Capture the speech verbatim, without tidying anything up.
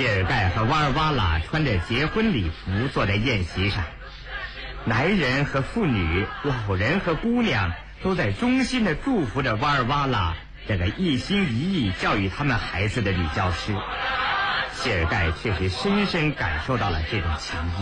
谢尔盖和瓦尔瓦拉穿着结婚礼服坐在宴席上，男人和妇女、老人和姑娘都在衷心地祝福着瓦尔瓦拉这个一心一意教育他们孩子的女教师。谢尔盖确实深深感受到了这种情谊。